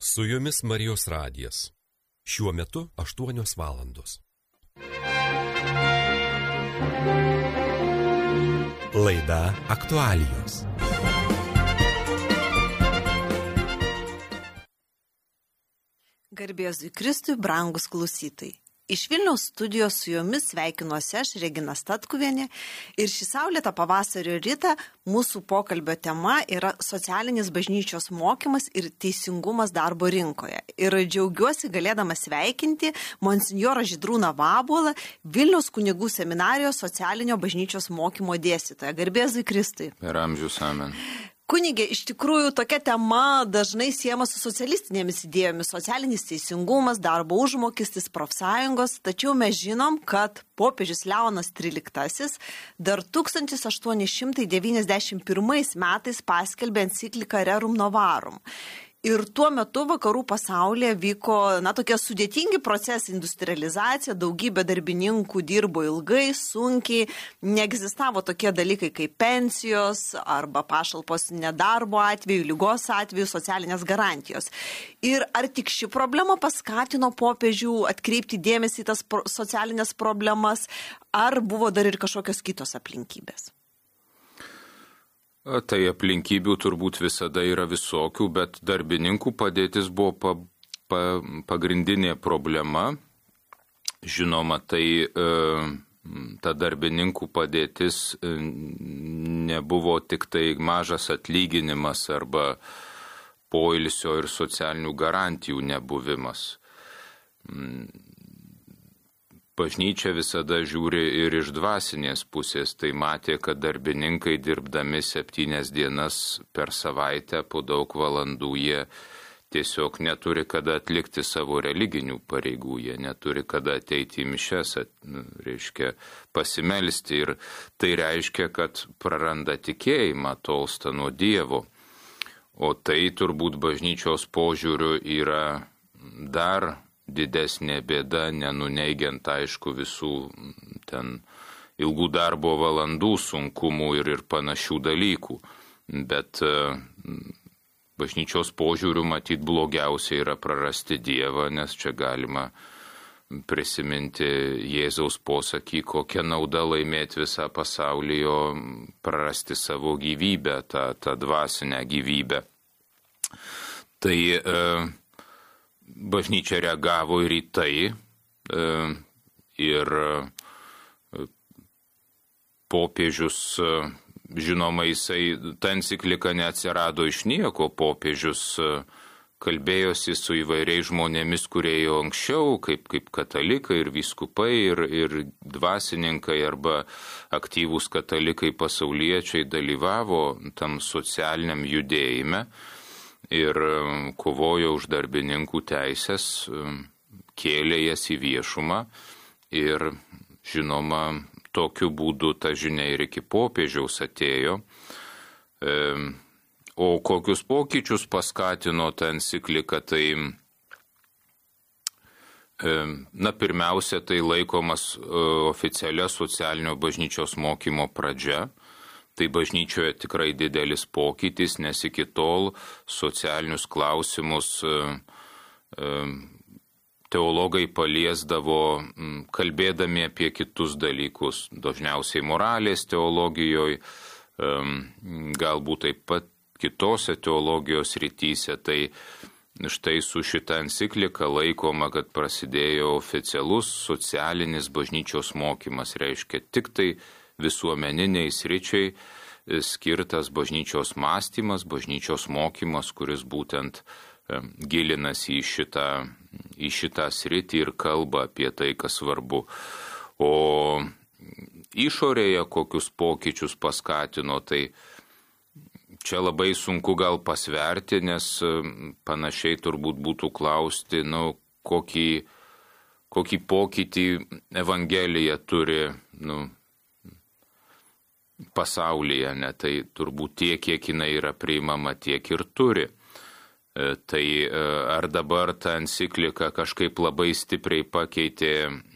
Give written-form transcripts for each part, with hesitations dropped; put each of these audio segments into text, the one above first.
Su jumis Marijos radijas. Šiuo metu 8 valandos. Laida aktualijos. Garbėzui Kristui, brangus klausytojai. Iš Vilniaus studijos su jumis sveikinuosi aš, Regina Statkuvienė, ir šį saulėtą pavasario rytą mūsų pokalbio tema yra socialinis bažnyčios mokymas ir teisingumas darbo rinkoje. Ir džiaugiuosi galėdama sveikinti monsinjorą Žydrūną Vabuolą, Vilniaus kunigų seminarijos socialinio bažnyčios mokymo dėstytoją. Garbėzui Kristui. Per amžius amen. Kunigė, iš tikrųjų tokia tema dažnai siejama su socialistinėmis idėjomis - socialinis teisingumas, darbo užmokestis, profsąjungos, tačiau mes žinom, kad popiežius Leonas XIII dar 1891 metais paskelbė encikliką Rerum Novarum. Ir tuo metu vakarų pasaulyje vyko, tokie sudėtingi procesai, industrializacija, daugybė darbininkų dirbo ilgai, sunkiai, neegzistavo tokie dalykai kaip pensijos arba pašalpos nedarbo atveju, lygos atveju, socialinės garantijos. Ir ar tik ši problema paskatino popiežių atkreipti dėmesį į tas socialinės problemas, ar buvo dar ir kažkokios kitos aplinkybės? Tai aplinkybių turbūt visada yra visokių, bet darbininkų padėtis buvo pagrindinė problema. Žinoma, tai ta darbininkų padėtis nebuvo tik tai mažas atlyginimas arba poilsio ir socialinių garantijų nebuvimas. Bažnyčia visada žiūri ir iš dvasinės pusės, tai matė, kad darbininkai dirbdami 7 dienas per savaitę po daug valandų jie tiesiog neturi kada atlikti savo religinių pareigų, jie neturi kada ateiti į mišes, reiškia pasimelsti, ir tai reiškia, kad praranda tikėjimą, tolsta nuo Dievo. O tai turbūt bažnyčios požiūriu yra dar didesnė bėda, nenuneigiant aišku visų ten ilgų darbo valandų sunkumų ir panašių dalykų. Bet bažnyčios požiūriu matyt blogiausia yra prarasti Dievą, nes čia galima prisiminti Jėzaus posakį, kokia nauda laimėti visą pasaulį, o prarasti savo gyvybę, tą dvasinę gyvybę. Tai bažnyčia reagavo ir į tai, ir popiežius, žinoma, ta enciklika neatsirado iš nieko, popiežius kalbėjosi su įvairiais žmonėmis, kurie jau anksčiau, kaip katalikai ir vyskupai ir dvasininkai arba aktyvūs katalikai pasauliečiai dalyvavo tam socialiniam judėjime ir kovojo už darbininkų teisės, kėlė jas į viešumą ir, žinoma, tokiu būdu ta žinia ir iki popiežiaus atėjo. O kokius pokyčius paskatino ta enciklika, tai, pirmiausia, tai laikomas oficialia socialinio bažnyčios mokymo pradžia. Tai bažnyčioje tikrai didelis pokytis, nes iki tol socialinius klausimus teologai paliesdavo kalbėdami apie kitus dalykus, dažniausiai moralės teologijoje, galbūt taip pat kitose teologijos rytyse. Tai štai su šita enciklika laikoma, kad prasidėjo oficialus socialinis bažnyčios mokymas, reiškia tik tai visuomeniniai sričiai skirtas bažnyčios mąstymas, bažnyčios mokymas, kuris būtent gilinasi į šitą sritį ir kalba apie tai, kas svarbu. O išorėje kokius pokyčius paskatino, tai čia labai sunku gal pasverti, nes panašiai turbūt būtų klausti, kokį pokytį Evangelija turi, pasaulyje, tai turbūt tiek, kiek jinai yra priimama, tiek ir turi. Tai ar dabar ta enciklika kažkaip labai stipriai pakeitė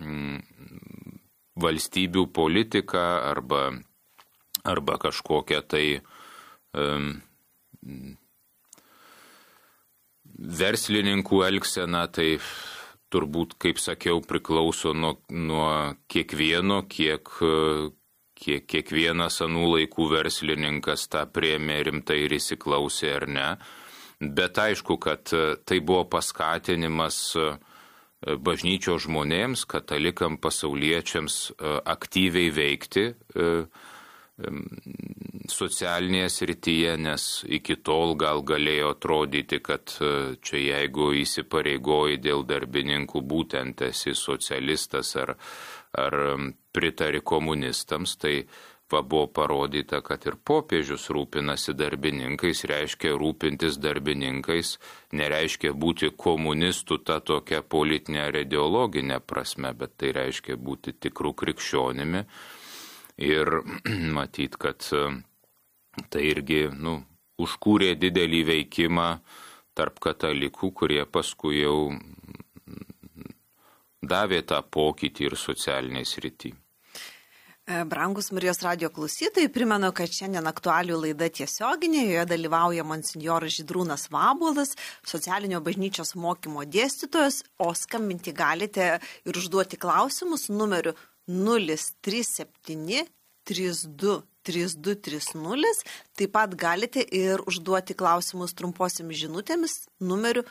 valstybių politiką arba kažkokią tai Verslininkų elgsena tai turbūt, kaip sakiau, priklauso nuo kiekvieno, kiek kiekvienas anų laikų verslininkas tą priėmė rimtai ir įsiklausė ar ne. Bet aišku, kad tai buvo paskatinimas bažnyčios žmonėms, katalikam, pasauliečiams aktyviai veikti socialinėje srityje, nes iki tol gal galėjo atrodyti, kad čia jeigu įsipareigoji dėl darbininkų, būtent esi socialistas ar pritari komunistams, tai buvo parodyta, kad ir popiežius rūpinasi darbininkais, reiškia rūpintis darbininkais, nereiškia būti komunistų ta tokia politinė ar ideologinė prasme, bet tai reiškia būti tikrų krikščionimi. Ir matyt, kad tai irgi užkūrė didelį veikimą tarp katalikų, kurie paskui jau davė tą pokytį ir socialiniai srity. Brangus Marijos radijo klausytojai, primenu, kad šiandien aktualijų laida tiesioginė, joje dalyvauja monsinjoras Žydrūnas Vabuolas, socialinio bažnyčios mokymo dėstytojas, o skambinti galite ir užduoti klausimus numeriu 037 32 3230, taip pat galite ir užduoti klausimus trumposiamis žinutėmis numeriu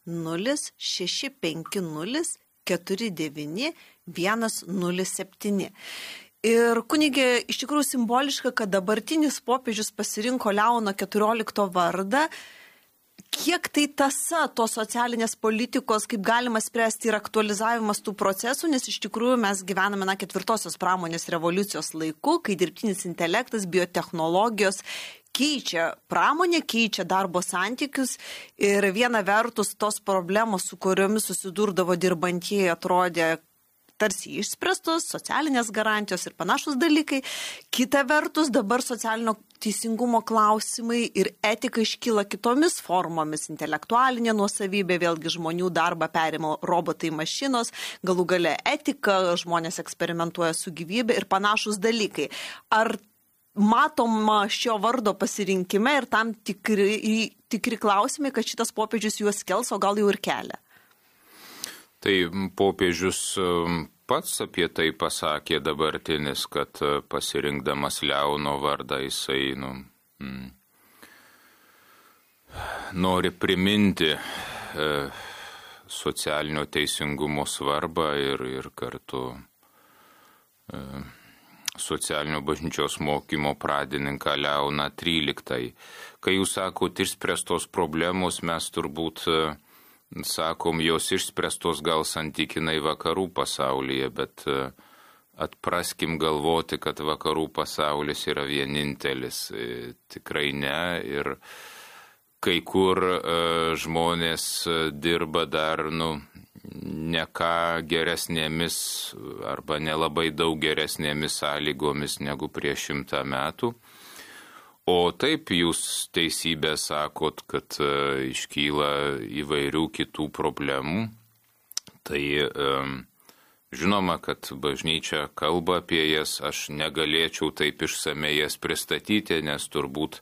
0650 49 107. Ir kunigė, iš tikrųjų simboliška, kad dabartinis popiežius pasirinko Leono XIV vardą. Kiek tai tąsa tos socialinės politikos, kaip galima spręsti ir aktualizavimas tų procesų, nes iš tikrųjų mes gyvename 4-osios pramonės revoliucijos laiku, kai dirbtinis intelektas, biotechnologijos keičia pramonę, keičia darbo santykius ir viena vertus tos problemos, su kuriomis susidurdavo dirbantieji, atrodė tarsi išspręstos, socialinės garantijos ir panašus dalykai. Kita vertus, dabar socialinio teisingumo klausimai ir etika iškyla kitomis formomis. Intelektualinė nuosavybė, vėlgi žmonių darbą perima robotai, mašinos, galų gale etika, žmonės eksperimentuoja su gyvybe ir panašus dalykai. Ar matoma šio vardo pasirinkime ir tam tikri klausimai, kad šitas popiežius juos kels, o gal jau ir kelia? Tai popiežius pats apie tai pasakė dabartinis, kad pasirinkdamas Leono vardą jisai nori priminti socialinio teisingumo svarbą ir kartu socialinio bažnyčios mokymo pradininką Leoną XIII. Kai jūs sakote išspręstos problemos, mes turbūt sakom, jos išspręstos gal santykinai vakarų pasaulyje, bet atpraskim galvoti, kad vakarų pasaulis yra vienintelis. Tikrai ne. Ir kai kur žmonės dirba dar, ne ką geresnėmis arba nelabai daug geresnėmis sąlygomis negu prieš 100 metų. O taip jūs teisybę sakot, kad iškyla įvairių kitų problemų. Tai žinoma, kad bažnyčia kalba apie jas, aš negalėčiau taip išsamei jas pristatyti, nes turbūt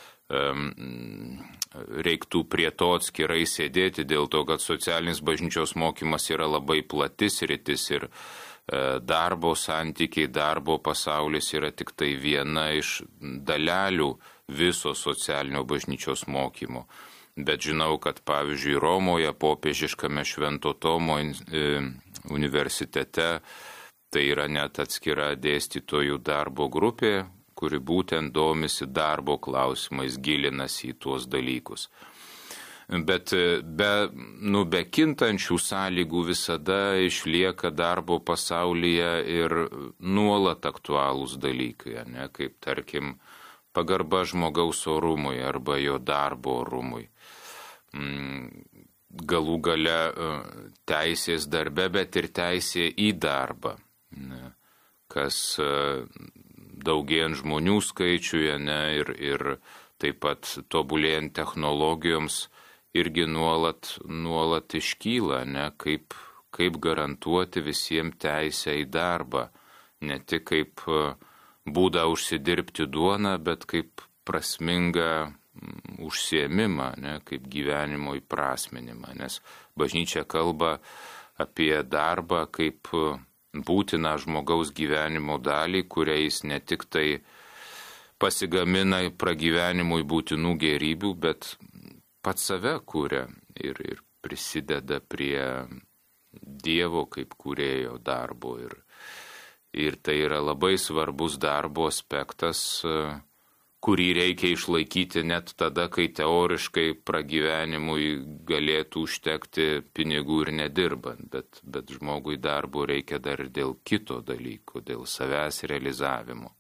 reiktų prie to atskirai sėdėti, dėl to, kad socialinis bažnyčios mokymas yra labai platis rytis ir darbo santykiai, darbo pasaulis yra tik tai viena iš dalelių viso socialinio bažnyčios mokymo. Bet žinau, kad pavyzdžiui Romoje popiežiškame Švento Tomo universitete tai yra net atskira dėstytojų darbo grupė, kuri būtent domisi darbo klausimais, gilinasi į tuos dalykus. Bet be kintančių sąlygų visada išlieka darbo pasaulyje ir nuolat aktualūs dalykai, ne? Kaip tarkim pagarba žmogaus orumui arba jo darbo orumui. Galų gale teisės darbe, bet ir teisė į darbą, ne? Kas daugėjant žmonių skaičiuje, ne? Ir taip pat tobulėjant technologijoms irgi nuolat iškyla, ne, kaip garantuoti visiems teisę į darbą, ne tik kaip būdą užsidirbti duoną, bet kaip prasmingą užsiėmimą, ne, kaip gyvenimo įprasminimą, nes bažnyčia kalba apie darbą kaip būtiną žmogaus gyvenimo dalį, kuriais ne tik tai pasigamina pragyvenimui būtinų gėrybių, bet pats save kūrė ir prisideda prie Dievo kaip kūrėjo darbo. Ir tai yra labai svarbus darbo aspektas, kurį reikia išlaikyti net tada, kai teoriškai pragyvenimui galėtų užtekti pinigų ir nedirbant, bet žmogui darbo reikia dar ir dėl kito dalyko, dėl savęs realizavimo.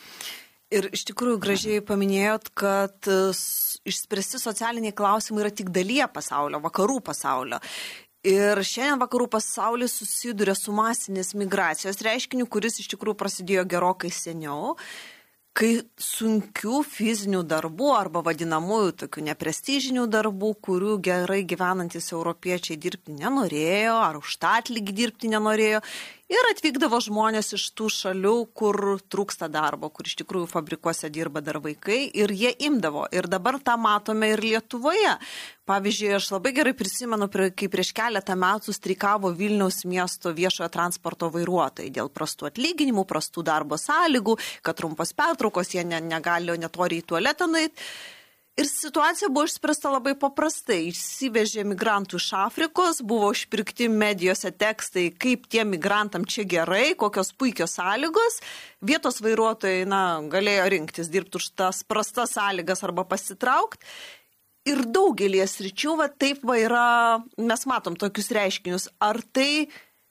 Ir iš tikrųjų gražiai paminėjot, kad išspręsti socialiniai klausimai yra tik dalyje pasaulio, vakarų pasaulio. Ir šiandien vakarų pasaulis susiduria su masinės migracijos reiškiniu, kuris iš tikrųjų prasidėjo gerokai seniau, kai sunkių fizinių darbų arba vadinamųjų tokių neprestižinių darbų, kurių gerai gyvenantis europiečiai dirbti nenorėjo ar už tą atlygį dirbti nenorėjo, ir atvykdavo žmonės iš tų šalių, kur trūksta darbo, kur iš tikrųjų fabrikuose dirba dar vaikai, ir jie imdavo. Ir dabar tą matome ir Lietuvoje. Pavyzdžiui, aš labai gerai prisimenu, kai prieš keletą metų streikavo Vilniaus miesto viešojo transporto vairuotojai dėl prastų atlyginimų, prastų darbo sąlygų, kad trumpos pertraukos, jie negalėjo netoriai į tualetą nueiti. Ir situacija buvo išspręsta labai paprastai. Išsivežė migrantų iš Afrikos, buvo išpirkti medijose tekstai, kaip tie migrantam čia gerai, kokios puikios sąlygos. Vietos vairuotojai galėjo rinktis dirbti už tas prastas sąlygas arba pasitraukti. Ir daugelį sričių taip yra, mes matom tokius reiškinius. Ar tai,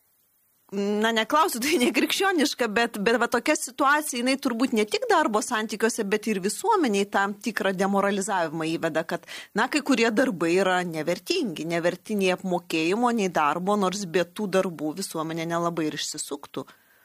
neklausiu, tai nekrikščioniška, bet tokia situacija, jinai turbūt ne tik darbo santykiuose, bet ir visuomeniai tam tikrą demoralizavimą įveda, kad, kai kurie darbai yra nevertingi, neverti nei apmokėjimo, nei darbo, nors be tų darbų visuomenė nelabai ir išsisuktų.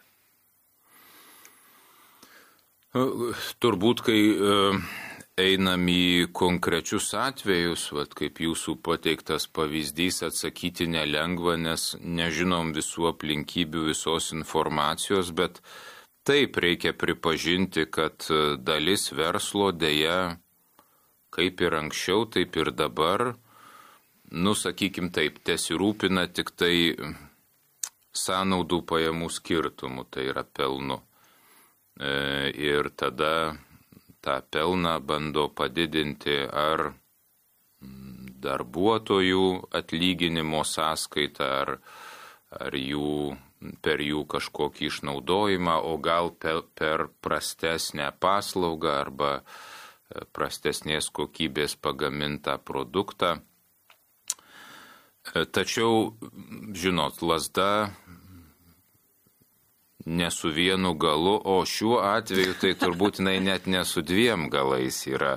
Turbūt, kai einam į konkrečius atvejus, kaip jūsų pateiktas pavyzdys, atsakyti nelengva, nes nežinom visų aplinkybių, visos informacijos, bet taip reikia pripažinti, kad dalis verslo dėja, kaip ir anksčiau, taip ir dabar, sakykim taip, tesirūpina tik tai sąnaudų pajamų skirtumų, tai yra pelnu. Ir tada tą pelną bando padidinti ar darbuotojų atlyginimo sąskaitą, ar per jų kažkokį išnaudojimą, o gal per prastesnę paslaugą arba prastesnės kokybės pagamintą produktą. Tačiau, žinot, lazda ne su vienu galu, o šiuo atveju tai turbūt net ne su dviem galais yra.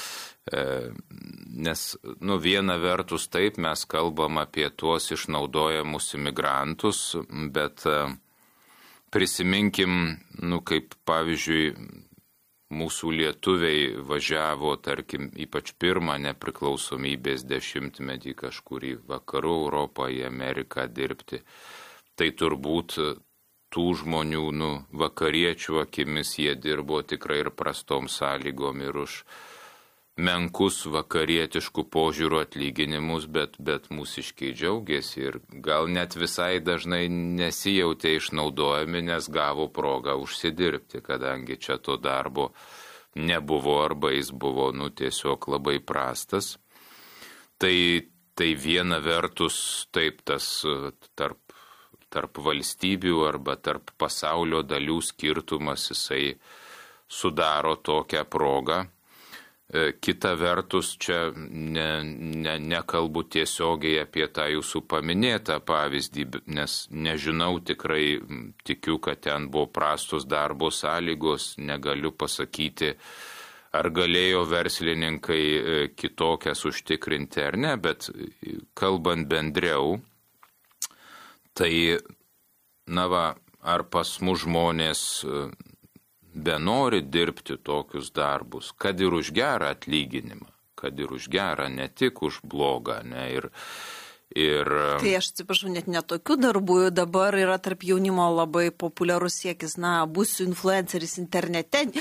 Nes, viena vertus taip mes kalbam apie tuos išnaudojamus imigrantus, bet prisiminkim, kaip pavyzdžiui, mūsų lietuviai važiavo, tarkim, ypač pirmą nepriklausomybės dešimtmetį kažkur į vakarų Europą, į Ameriką dirbti. Tai turbūt tų žmonių, vakariečių akimis jie dirbo tikrai ir prastom sąlygom ir už menkus vakarietiškų požiūrų atlyginimus, bet mūsiškiai džiaugiasi ir gal net visai dažnai nesijautė išnaudojami, nes gavo progą užsidirbti, kadangi čia to darbo nebuvo arba jis buvo tiesiog labai prastas. Tai viena vertus taip tas tarp valstybių arba tarp pasaulio dalių skirtumas jisai sudaro tokią progą. Kita vertus, čia nekalbu tiesiogiai apie tą jūsų paminėtą pavyzdį, nes nežinau tikrai, tikiu, kad ten buvo prastos darbo sąlygos, negaliu pasakyti, ar galėjo verslininkai kitokias užtikrinti ar ne, bet kalbant bendriau, tai, ar pas mus žmonės benori dirbti tokius darbus, kad ir už gerą atlyginimą, kad ir už gerą, ne tik už blogą, ne, ir Tai aš atsiprašau, net netokių darbų dabar yra tarp jaunimo labai populiarus siekis, būsiu influenceris internete.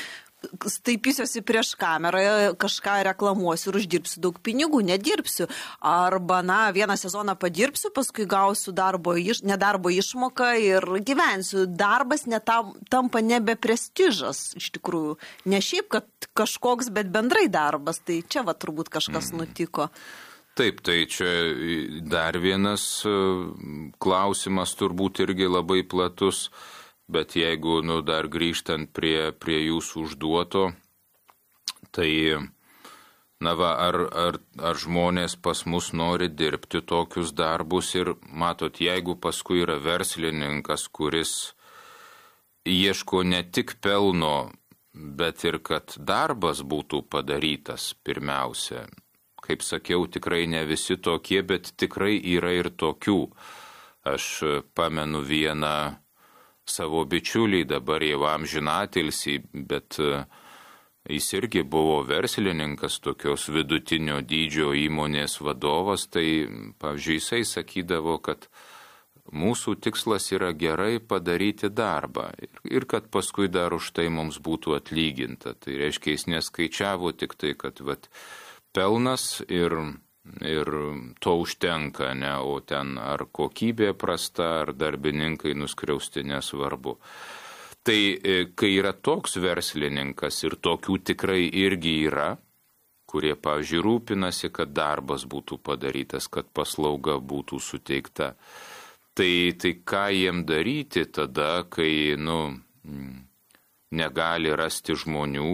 staipysiuosi prieš kamerą, kažką reklamuosiu ir uždirbsiu daug pinigų, nedirbsiu. Arba, vieną sezoną padirbsiu, paskui gausiu nedarbo išmoką ir gyvensiu. Darbas tampa nebe prestižas, iš tikrųjų. Ne šiaip, kad kažkoks, bet bendrai darbas. Tai čia turbūt kažkas nutiko. Taip, tai čia dar vienas klausimas turbūt irgi labai platus, bet jeigu dar grįžtant prie jūsų užduoto, tai ar žmonės pas mus nori dirbti tokius darbus ir matot, jeigu paskui yra verslininkas, kuris ieško ne tik pelno, bet ir kad darbas būtų padarytas pirmiausia. Kaip sakiau, tikrai ne visi tokie, bet tikrai yra ir tokių. Aš pamenu vieną savo bičiulį, dabar jau amžinatilsį, bet jis irgi buvo verslininkas, tokios vidutinio dydžio įmonės vadovas, tai, pavyzdžiui, jisai sakydavo, kad mūsų tikslas yra gerai padaryti darbą ir kad paskui dar už tai mums būtų atlyginta. Tai reiškia, jis neskaičiavo tik tai, kad pelnas ir to užtenka, o ten ar kokybė prasta, ar darbininkai nuskriausti, nesvarbu. Tai kai yra toks verslininkas ir tokių tikrai irgi yra, kurie, pavyzdžiui, rūpinasi, kad darbas būtų padarytas, kad paslauga būtų suteikta, tai ką jiem daryti tada, kai, negali rasti žmonių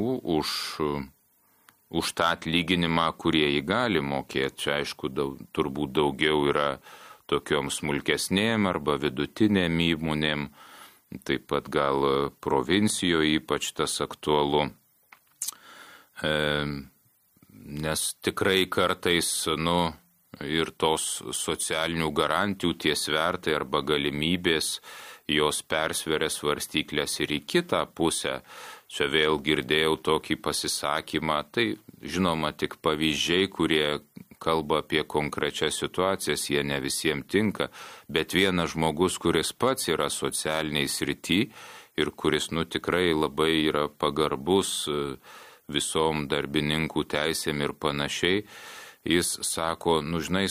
už tą atlyginimą, kurie jį gali mokėti. Čia, aišku, turbūt daugiau yra tokiom smulkesnėm arba vidutinėm įmonėm, taip pat gal provincijoje ypač tas aktualu. Nes tikrai kartais, ir tos socialinių garantijų tie svertai arba galimybės, jos persveria svarstyklės ir į kitą pusę. Čia vėl girdėjau tokį pasisakymą, tai žinoma tik pavyzdžiai, kurie kalba apie konkrečias situacijas, jie ne visiems tinka, bet vienas žmogus, kuris pats yra socialiniai srity ir kuris tikrai labai yra pagarbus visom darbininkų teisėm ir panašiai, jis sako,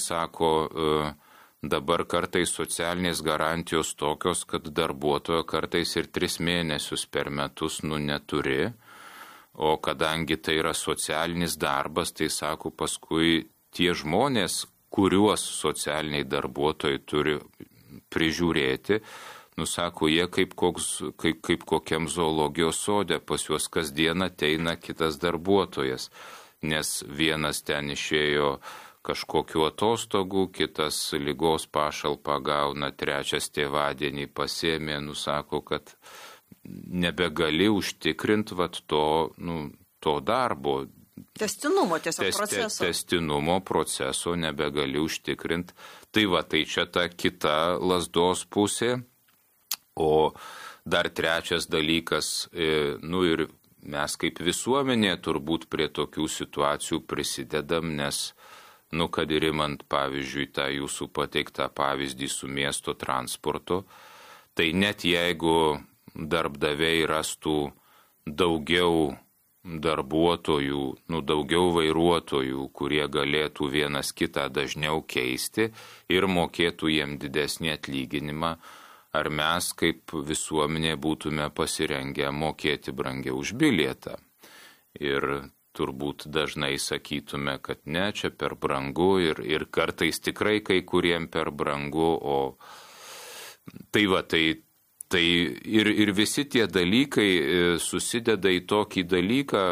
dabar kartais socialinės garantijos tokios, kad darbuotojo kartais ir 3 mėnesius per metus neturi, o kadangi tai yra socialinis darbas, tai sako, paskui tie žmonės, kuriuos socialiniai darbuotojai turi prižiūrėti, sako, jie kaip kokiam zoologijos sode, pas juos kasdien ateina kitas darbuotojas, nes vienas ten išėjo kažkokiu atostogų, kitas ligos pašalpą gauna, trečias tėvadienį pasėmė, sako, kad nebegali užtikrinti to darbo. Tęstinumo tiesiog proceso. Tęstinumo proceso nebegali užtikrinti. Tai čia ta kita lazdos pusė. O dar trečias dalykas, ir mes kaip visuomenė turbūt prie tokių situacijų prisidedam, nes kad ir imant, pavyzdžiui, tą jūsų pateiktą pavyzdį su miesto transportu, tai net jeigu darbdaviai rastų daugiau darbuotojų, daugiau vairuotojų, kurie galėtų vienas kitą dažniau keisti ir mokėtų jiem didesnį atlyginimą, ar mes kaip visuomenė būtume pasirengę mokėti brangiau už bilietą. Ir turbūt dažnai sakytume, kad ne, čia per brangu ir kartais tikrai kai kuriem per brangu, o tai ir visi tie dalykai susideda į tokį dalyką,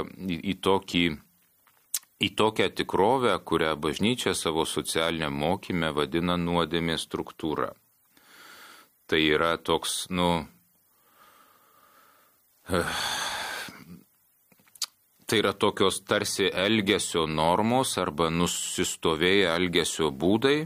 į tokią tikrovę, kurią bažnyčia savo socialiniam mokyme vadina nuodėmės struktūra. Tai yra toks, tai yra tokios tarsi elgesio normos arba nusistovėję elgesio būdai,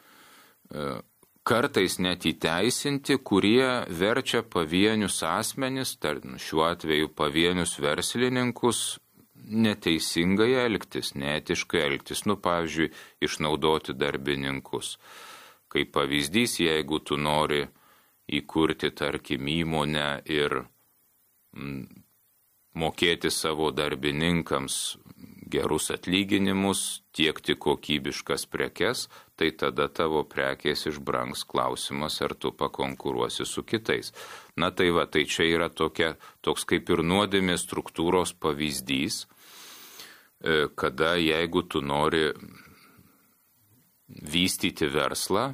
kartais net įteisinti, kurie verčia pavienius asmenis, šiuo atveju pavienius verslininkus, neteisingai elgtis, neetiškai elgtis, pavyzdžiui, išnaudoti darbininkus. Kaip pavyzdys, jeigu tu nori įkurti, tarkim, įmonę ir mokėti savo darbininkams gerus atlyginimus, tiekti kokybiškas prekes, tai tada tavo prekės išbrangs. Klausimas, ar tu pakonkuruosi su kitais. Na tai va, tai čia yra toks kaip ir nuodėmės struktūros pavyzdys, kada jeigu tu nori vystyti verslą,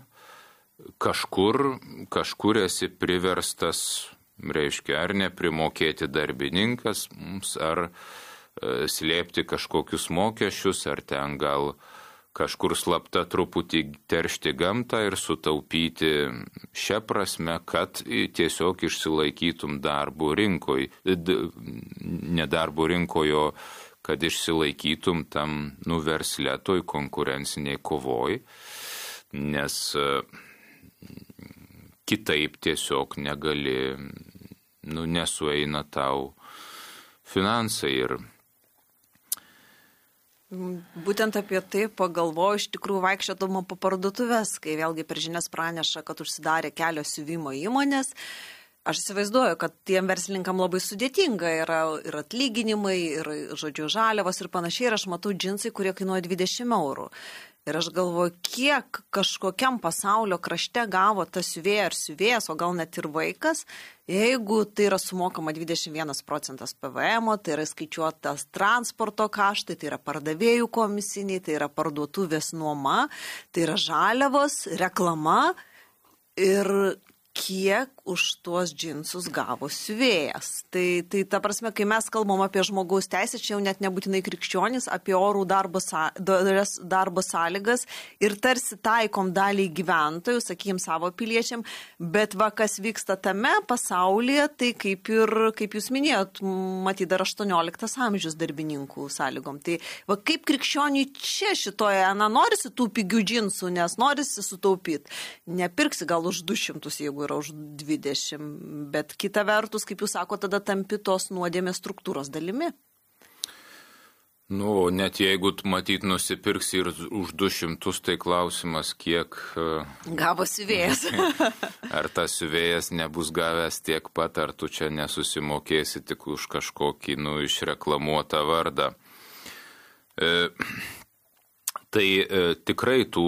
kažkur esi priverstas, reiškia, ar neprimokėti darbininkas, ar slėpti kažkokius mokesčius, ar ten gal kažkur slapta truputį teršti gamtą ir sutaupyti šią prasme, kad tiesiog išsilaikytum darbo rinkoje, ne darbo rinkoje, kad išsilaikytum tam versle toj konkurenciniai kovoj, nes kitaip tiesiog negali, nesueina tau finansai. Ir būtent apie tai pagalvoju, iš tikrųjų vaikščiodama po parduotuvės, kai vėlgi per žinias praneša, kad užsidarė kelios siuvimo įmonės. Aš įsivaizduoju, kad tiem verslininkam labai sudėtinga yra ir atlyginimai, ir, žodžiu, žaliavos ir panašiai. Ir aš matau džinsai, kurie kainuoja 20 eurų. Ir aš galvoju, kiek kažkokiam pasaulio krašte gavo tas siuvėja ar siuvėjas, o gal net ir vaikas, jeigu tai yra sumokama 21% PVM, tai yra skaičiuotas transporto kaštai, tai yra pardavėjų komisiniai, tai yra parduotuvės nuoma, tai yra žaliavos, reklama ir kiek už tuos džinsus gavo siuvėjas. Tai ta prasme, kai mes kalbam apie žmogaus teisės, čia jau net nebūtinai krikščionys, apie orų darbo sąlygas ir tarsi taikom daliai gyventojų, sakykim, savo piliečiam, bet va, kas vyksta tame pasaulyje, tai kaip jūs minėjot, matyt, dar 18 amžius darbininkų sąlygom. Tai va, kaip krikščioniui čia šitoje, norisi tų pigių džinsų, nes norisi sutaupyti. Nepirksi gal už 200, jeigu yra už 20, bet kita vertus, kaip jūs sako, tada tampi tos nuodėmės struktūros dalimi. Net jeigu matyt nusipirksi ir už 200, tai klausimas, kiek gavo siuvėjas. Ar tas siuvėjas nebus gavęs tiek pat, ar tu čia nesusimokėsi tik už kažkokį išreklamuotą vardą. Tai tikrai tų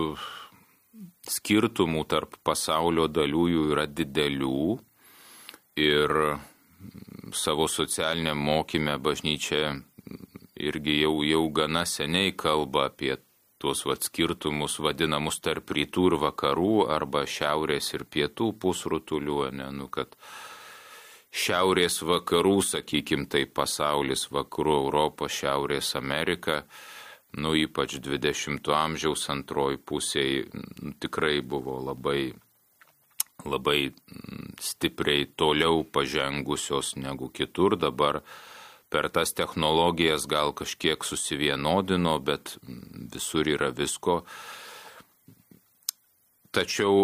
skirtumų tarp pasaulio dalių jų yra didelių ir savo socialiniam mokyme bažnyčia irgi jau gana seniai kalba apie tuos skirtumus vadinamus tarp rytų ir vakarų arba šiaurės ir pietų pusrutulių, kad šiaurės vakarų, sakykim, tai pasaulis, vakarų Europos, šiaurės Amerika, ypač 20 amžiaus antroji pusėje tikrai buvo labai stipriai toliau pažengusios negu kitur. Dabar per tas technologijas gal kažkiek susivienodino, bet visur yra visko. Tačiau,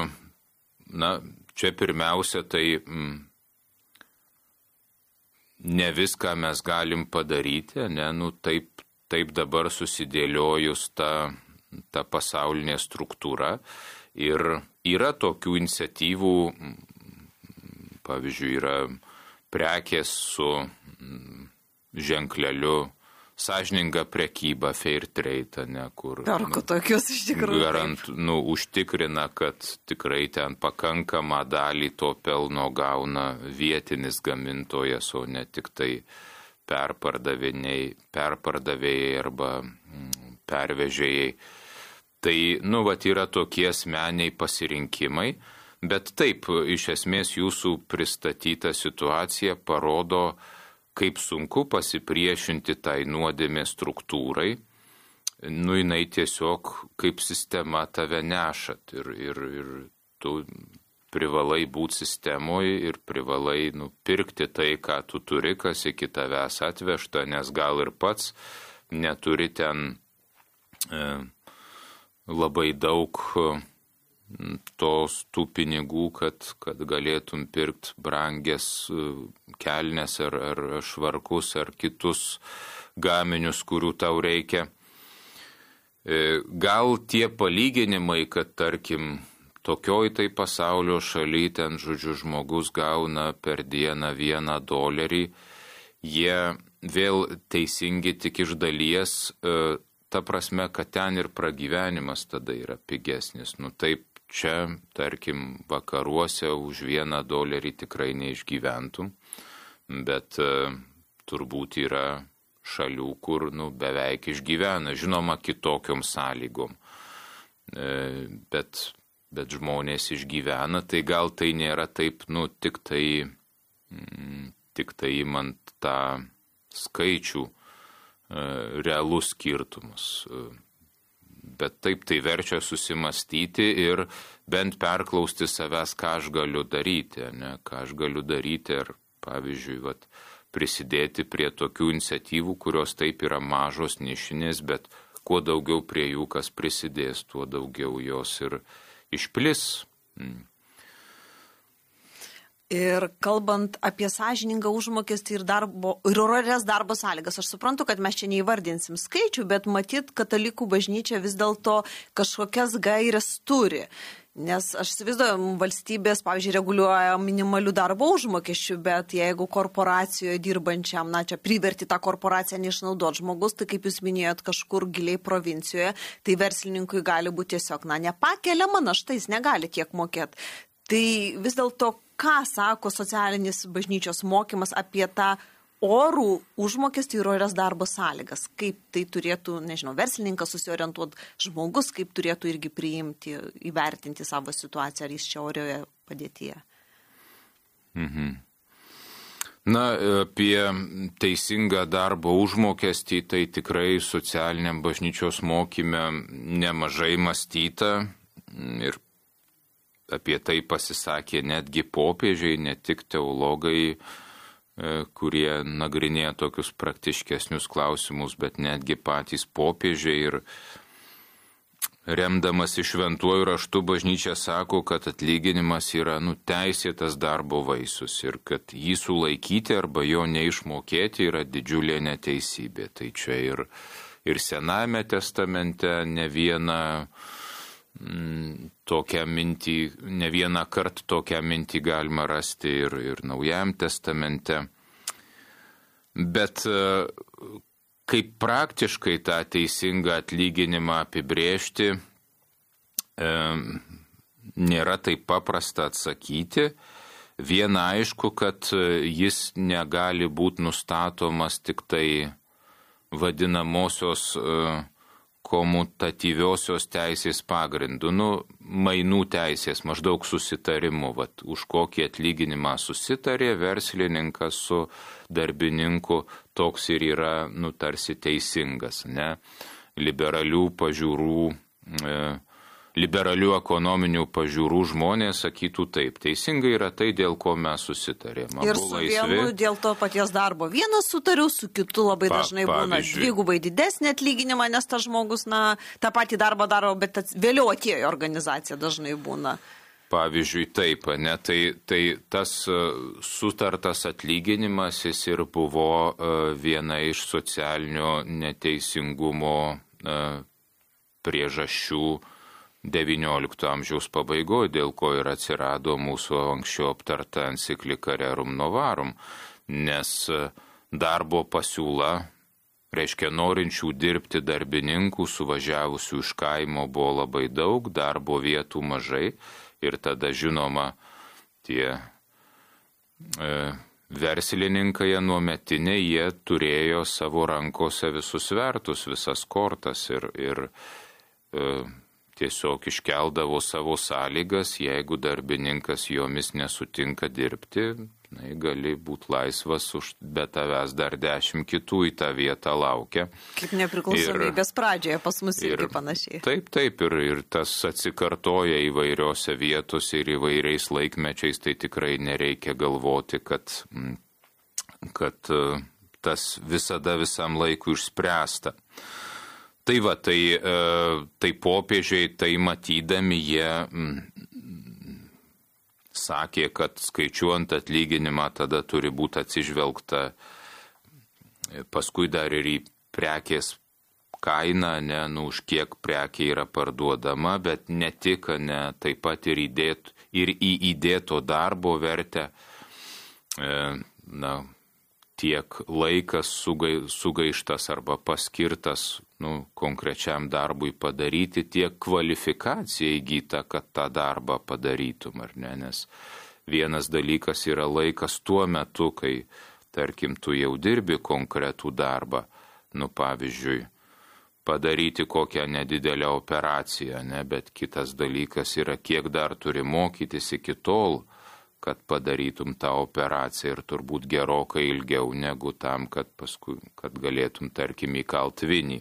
čia pirmiausia, tai ne viską mes galim padaryti, taip dabar susidėliojus ta pasaulinė struktūra ir yra tokių iniciatyvų, pavyzdžiui, yra prekės su ženkleliu sąžininga prekyba, fair trade, kur perku tokius iš tikrųjų užtikrina, kad tikrai ten pakankamą dalį to pelno gauna vietinis gamintojas, o ne tik tai perpardavėjai arba pervežėjai. Tai, yra tokie asmeniai pasirinkimai, bet taip, iš esmės jūsų pristatyta situacija parodo, kaip sunku pasipriešinti tai nuodėmės struktūrai. Jinai tiesiog kaip sistema tave nešat ir tu privalai būti sistemoje ir privalai pirkti tai, ką tu turi, kas iki tavęs atvežta, nes gal ir pats neturi ten labai daug tų pinigų, kad galėtum pirkti brangės kelnes ar švarkus ar kitus gaminius, kurių tau reikia. Gal tie palyginimai, kad tarkim tokioj tai pasaulio šaly ten, žmogus gauna per dieną $1, jie vėl teisingi tik iš dalies, ta prasme, kad ten ir pragyvenimas tada yra pigesnis. Nu taip, čia, tarkim, vakaruose už $1 tikrai neišgyventum, bet turbūt yra šalių, kur beveik išgyvena, žinoma, kitokiom sąlygom. Bet žmonės išgyvena, tai gal tai nėra taip, tik tai imant tą skaičių realus skirtumus. Bet taip tai verčia susimastyti ir bent perklausti savęs, ką aš galiu daryti, ne? Ką aš galiu daryti ir, pavyzdžiui, prisidėti prie tokių iniciatyvų, kurios taip yra mažos, nišinės, bet kuo daugiau prie jų kas prisidės, tuo daugiau jos ir išplis. Ir kalbant apie sąžiningą užmokestį ir orias darbo sąlygas, aš suprantu, kad mes čia neįvardinsim skaičių, bet matyt, katalikų bažnyčia vis dėlto kažkokias gairias turi. Nes aš įsivaizduoju, valstybės, pavyzdžiui, reguliuoja minimalių darbo užmokesčių, bet jeigu korporacijoje dirbančiam, čia priverti tą korporaciją neišnaudoti žmogus, tai kaip jūs minėjot, kažkur giliai provincijoje, tai verslininkui gali būti tiesiog, nepakeliama našta, jis negali tiek mokėti. Tai vis dėlto, ką sako socialinis bažnyčios mokymas apie tą orų užmokestį ir orias darbo sąlygas? Kaip tai turėtų, verslininkas susiorientuoti, žmogus kaip turėtų irgi priimti, įvertinti savo situaciją, ar jis čia orioje padėtyje? Apie teisingą darbo užmokestį tai tikrai socialiniam bažnyčios mokyme nemažai mąstyta ir apie tai pasisakė netgi popiežiai, ne tik teologai, kurie nagrinėja tokius praktiškesnius klausimus, bet netgi patys popiežiai ir remdamas šventuoju raštu bažnyčia sako, kad atlyginimas yra teisėtas darbo vaisius ir kad jį sulaikyti arba jo neišmokėti yra didžiulė neteisybė. Tai čia ir Senajame testamente ne vieną kartą tokią mintį galima rasti ir Naujajam testamente. Bet kaip praktiškai tą teisingą atlyginimą apibrėžti, nėra taip paprasta atsakyti. Viena aišku, kad jis negali būti nustatomas tik tai vadinamosios komutatyviosios teisės pagrindu, mainų teisės, maždaug susitarimu, už kokį atlyginimą susitarė verslininkas su darbininku, toks ir yra, tarsi teisingas, ne? Liberalių ekonominių pažiūrų žmonės sakytų taip, teisingai yra tai, dėl ko mes susitarėme. Ir su vienu dėl to paties darbo. Vienas sutariu, su kitu labai dažnai būna dvigubai didesnį atlyginimą, nes tas žmogus, tą patį darbą daro, bet vėliau atėjo organizacija dažnai būna. Pavyzdžiui, taip, ne, tai tas sutartas atlyginimas jis ir buvo viena iš socialinio neteisingumo priežasčių XIX amžiaus pabaigoje, dėl ko ir atsirado mūsų anksčiau aptarta enciklika Rerum Novarum, nes darbo pasiūla, reiškia norinčių dirbti darbininkų, suvažiavusių iš kaimo buvo labai daug, darbo vietų mažai ir tada, žinoma, tie verslininkai anuometiniai, jie turėjo savo rankose visus svertus, visas kortas ir tiesiog iškeldavo savo sąlygas, jeigu darbininkas jomis nesutinka dirbti, gali būti laisvas, be tavęs dar 10 kitų į tą vietą laukia. Kaip nepriklausomybės pradžioje pas mus irgi panašiai. Taip, ir tas atsikartoja įvairiose vietose ir įvairiais laikmečiais, tai tikrai nereikia galvoti, kad tas visada visam laikui išspręsta. Tai popiežiai tai matydami jie sakė, kad skaičiuojant atlyginimą tada turi būti atsižvelgta paskui dar ir į prekės kainą, už kiek prekė yra parduodama, bet ne tik, taip pat ir į įdėto darbo vertę. tiek laikas sugaištas arba paskirtas konkrečiam darbui padaryti, tiek kvalifikacija įgyta, kad tą darbą padarytum, ar ne? Nes vienas dalykas yra laikas tuo metu, kai, tarkim, tu jau dirbi konkretų darbą, pavyzdžiui, padaryti kokią nedidelę operaciją, ne? Bet kitas dalykas yra, kiek dar turi mokytis iki tol, kad padarytum tą operaciją ir turbūt gerokai ilgiau negu tam, kad paskui, kad galėtum, tarkim, įkalt vinį.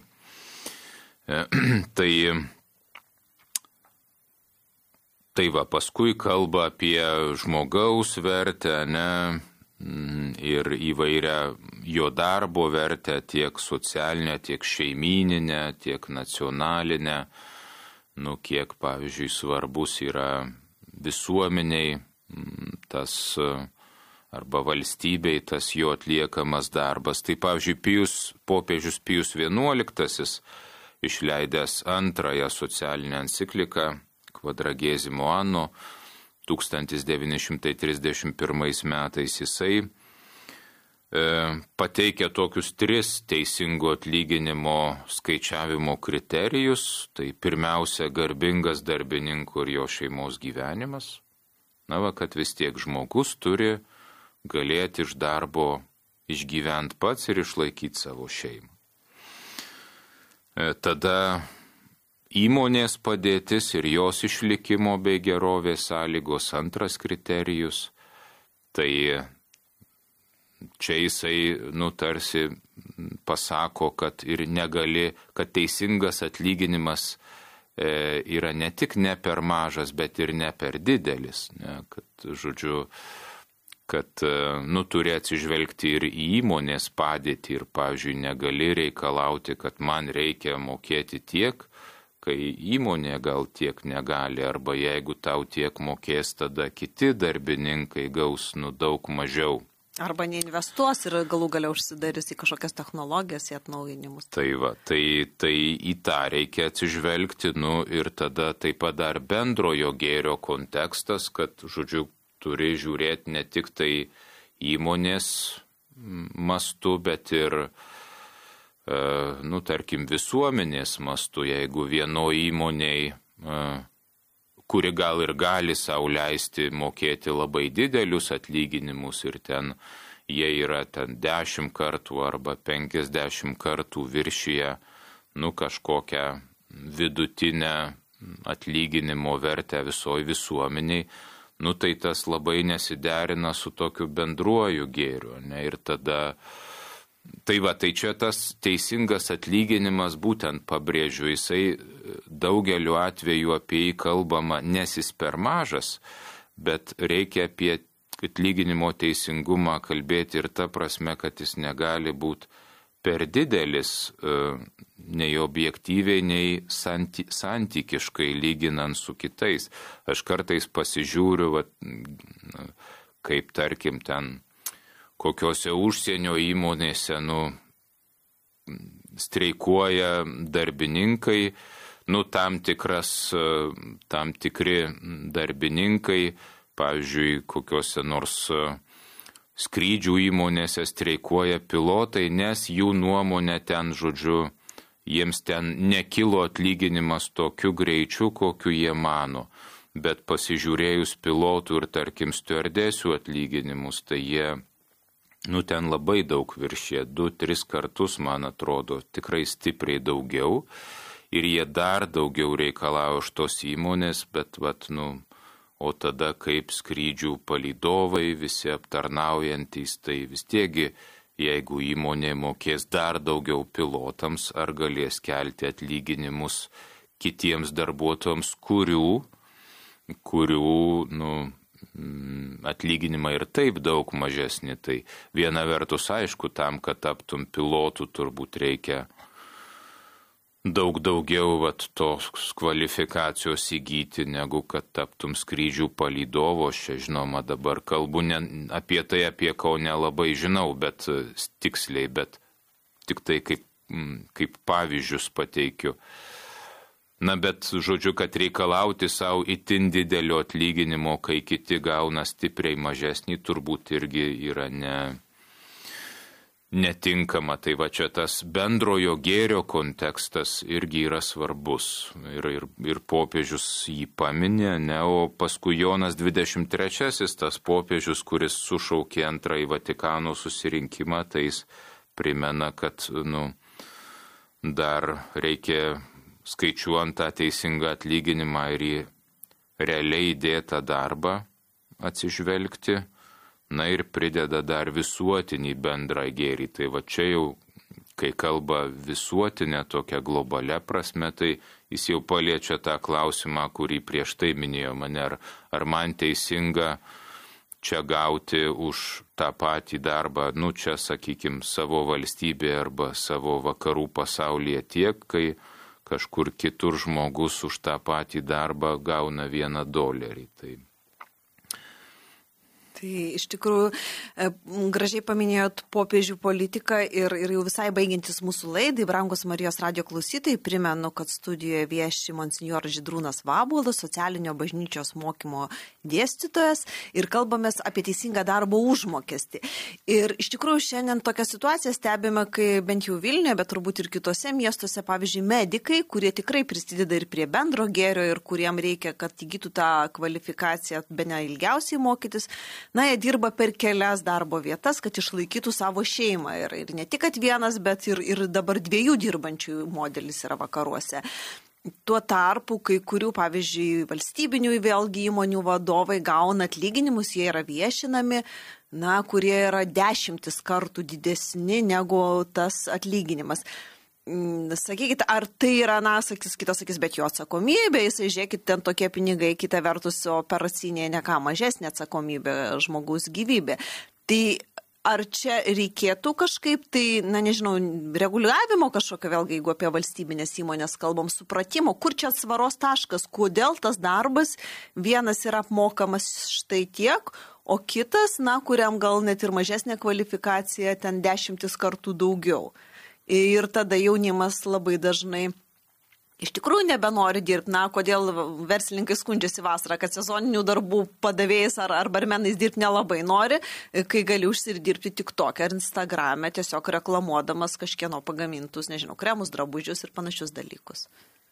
Tai va, paskui kalba apie žmogaus vertę, ne? Ir įvairią jo darbo vertę, tiek socialinę, tiek šeimyninę, tiek nacionalinę, kiek, pavyzdžiui, svarbus yra visuomeniai tas arba valstybei tas jo atliekamas darbas. Tai, pavyzdžiui, popiežius Pijus XI, išleidęs antrąją socialinę encikliką Quadragesimo Anno 1931 metais, jisai pateikia tokius 3 teisingo atlyginimo skaičiavimo kriterijus. Tai pirmiausia, garbingas darbininkų ir jo šeimos gyvenimas. Kad vis tiek žmogus turi galėti iš darbo išgyventi pats ir išlaikyti savo šeimą. Tada įmonės padėtis ir jos išlikimo bei gerovės sąlygos, antras kriterijus. Tai čia jisai, tarsi pasako, kad ir negali, kad teisingas atlyginimas yra ne tik ne per mažas, bet ir ne per didelis. Ne? Kad, žodžiu, kad turi atsižvelgti ir į įmonės padėtį ir, pavyzdžiui, negali reikalauti, kad man reikia mokėti tiek, kai įmonė gal tiek negali, arba jeigu tau tiek mokės, tada kiti darbininkai gaus daug mažiau. Arba neinvestuos ir galų galia užsidarys į kažkokias technologijas, į atnaujinimus. Tai va, tai į tą reikia atsižvelgti, ir tada taip pat dar bendrojo gėrio kontekstas, kad, žodžiu, turi žiūrėti ne tik tai įmonės mastu, bet ir, tarkim, visuomenės mastu, jeigu vienoje įmonėje, kuri gal ir gali sau leisti mokėti labai didelius atlyginimus ir ten jie yra 10 kartų arba 50 kartų viršyje, kažkokią vidutinę atlyginimo vertę visoje visuomeniai, tai tas labai nesiderina su tokiu bendruoju gėriu, ne? Ir tada tai čia tas teisingas atlyginimas, būtent pabrėžiu, jisai daugeliu atveju apie jį kalbama, nes jis per mažas, bet reikia apie atlyginimo teisingumą kalbėti ir ta prasme, kad jis negali būti per didelis, nei objektyviai, nei santykiškai lyginant su kitais. Aš kartais pasižiūriu, kaip tarkim ten kokiose užsienio įmonėse, streikuoja darbininkai, tam tikri darbininkai, pavyzdžiui, kokiose nors skrydžių įmonėse streikuoja pilotai, nes jų nuomonė ten, žodžiu, jiems ten nekilo atlyginimas tokiu greičiu, kokiu jie mano. Bet pasižiūrėjus pilotų ir, tarkim, stiuardesių atlyginimus, tai jie ten labai daug viršė, 2-3 kartus, man atrodo, tikrai stipriai daugiau. Ir jie dar daugiau reikalauja iš tos įmonės, bet, o tada kaip skrydžių palydovai, visi aptarnaujantys, tai vis tiegi, jeigu įmonė mokės dar daugiau pilotams, ar galės kelti atlyginimus kitiems darbuotojams, kurių atlyginimai ir taip daug mažesni. Tai viena vertus, aišku, tam, kad taptum pilotų, turbūt reikia daug daugiau tos kvalifikacijos įgyti, negu kad taptum skrydžių palydovo. Aš čia, žinoma, dabar kalbu apie tai, apie ko nelabai žinau, bet tiksliai, bet tik tai kaip pavyzdžius pateikiu. Bet, žodžiu, kad reikalauti savo itin didelio atlyginimo, kai kiti gauna stipriai mažesnį, turbūt irgi yra netinkama. Tai va čia tas bendrojo gėrio kontekstas irgi yra svarbus. Ir popiežius jį paminė, o paskui Jonas 23, tas popiežius, kuris sušaukė antrąjį Vatikano susirinkimą, tai jis primena, kad dar reikia skaičiuojant tą teisingą atlyginimą ir į realiai įdėtą darbą atsižvelgti, ir prideda dar visuotinį bendrą gėrį. Tai va čia jau, kai kalba visuotinė tokia globalia prasme, tai jis jau paliečia tą klausimą, kurį prieš tai minėjo mane, ar man teisinga čia gauti už tą patį darbą, čia, sakykime, savo valstybėje arba savo vakarų pasaulyje tiek, kai kažkur kitur žmogus už tą patį darbą gauna $1. Tai iš tikrųjų gražiai paminėjot popiežių politiką ir jau visai baigiantis mūsų laidai, brangus Marijos radijo klausytojai, primenu, kad studijoje vieši monsinjoras Žydrūnas Vabuolas, socialinio bažnyčios mokymo dėstytojas, ir kalbamės apie teisingą darbo užmokestį. Ir iš tikrųjų šiandien tokią situaciją stebime, kai bent jau Vilniuje, bet turbūt ir kitose miestuose, pavyzdžiui, medikai, kurie tikrai prisideda ir prie bendro gėrio ir kuriem reikia, kad įgytų tą kvalifikaciją bene ilgiausiai mokytis, jie dirba per kelias darbo vietas, kad išlaikytų savo šeimą. Ir ne tik kad vienas, bet ir dabar 2 dirbančių modelis yra vakaruose. Tuo tarpu, kai kurių, pavyzdžiui, valstybinių vėlgi įmonių vadovai gauna atlyginimus, jie yra viešinami, kurie yra 10 kartų didesni negu tas atlyginimas. Sakykite, ar tai yra, kitas sakys, bet jo atsakomybė, jisai, žiūrėkit, ten tokie pinigai, kita vertus operacinė ne ką mažesnė atsakomybė, žmogaus gyvybė. Tai ar čia reikėtų kažkaip, reguliavimo kažkokio, vėlgi, jeigu apie valstybinės įmonės kalbam, supratimo, kur čia atsvaros taškas, kodėl tas darbas vienas yra apmokamas štai tiek, o kitas, kuriam gal net ir mažesnė kvalifikacija, ten 10 kartų daugiau. Ir tada jaunimas labai dažnai iš tikrųjų nebenori dirbti. Kodėl verslininkai skundžiasi vasarą, kad sezoninių darbų padavėjais ar barmenais dirbti nelabai nori, kai gali užsidirbti TikTok ar Instagrame, tiesiog reklamuodamas kažkieno pagamintus, kremus, drabužius ir panašius dalykus.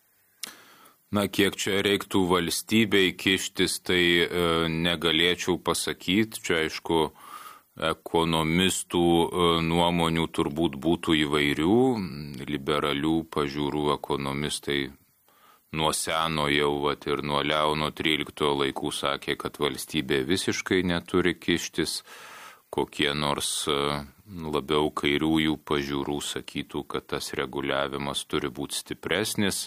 Kiek čia reiktų valstybei kištis, tai negalėčiau pasakyti. Čia, aišku, ekonomistų nuomonių turbūt būtų įvairių, liberalių pažiūrų ekonomistai nuo seno jau ir nuo Leono XIII laikų sakė, kad valstybė visiškai neturi kištis, kokie nors labiau kairiųjų pažiūrų sakytų, kad tas reguliavimas turi būti stipresnis.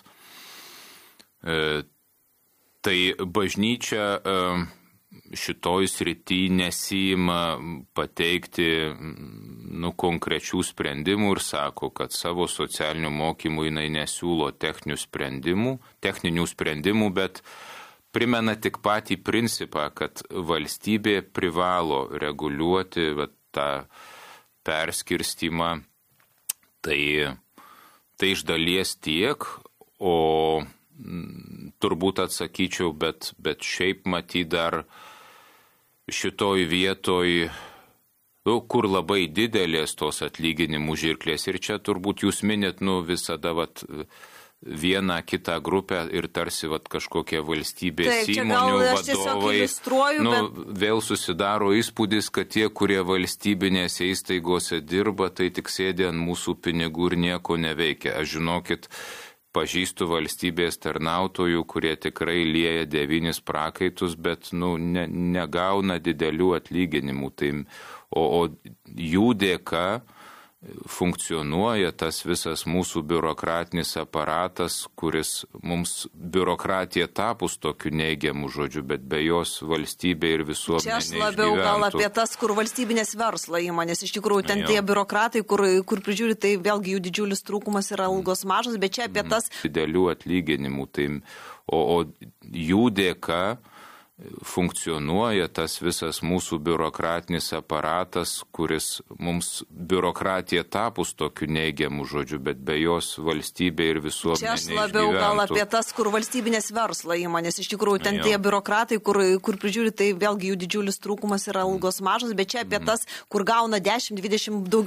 Tai bažnyčia šitoj srity nesima pateikti konkrečių sprendimų ir sako, kad savo socialinių mokymų jinai nesiūlo techninių sprendimų, bet primena tik patį principą, kad valstybė privalo reguliuoti tą perskirstimą. Tai iš dalies tiek, o turbūt atsakyčiau, bet šiaip matyt dar šitoj vietoj, kur labai didelės tos atlyginimų žirklės. Ir čia turbūt jūs minėt, visada vieną kitą grupę ir tarsi kažkokie valstybės įmonių vadovai. Vėl susidaro įspūdis, kad tie, kurie valstybinėse įstaigose dirba, tai tik sėdė ant mūsų pinigų ir nieko neveikia. Aš žinokit, pažįstu valstybės tarnautojų, kurie tikrai lieja 9 prakaitus, bet negauna didelių atlyginimų. O jų dėka funkcionuoja tas visas mūsų biurokratinis aparatas, kuris mums biurokratija tapus tokiu neigiamu žodžiu, bet be jos valstybė ir visuomenė neišgyventų. Čia aš labiau gal apie tas, kur valstybinės verslo įmonės, iš tikrųjų ten tie biurokratai, kur prižiūri, tai vėlgi jų didžiulis trūkumas yra algos mažos, bet čia apie tas didelių atlyginimų, o jų dėka funkcionuoja tas visas mūsų biurokratinis aparatas, kuris mums biurokratija tapus tokiu neigiamu žodžiu, bet be jos valstybė ir visuomenė neišgyventų. Čia aš labiau gal apie tas, kur valstybinės verslo įmonės, iš tikrųjų ten tie biurokratai, kur prižiūri, tai vėlgi jų didžiulis trūkumas yra algos mažos, bet čia apie tas, kur gauna 10-20 daugiau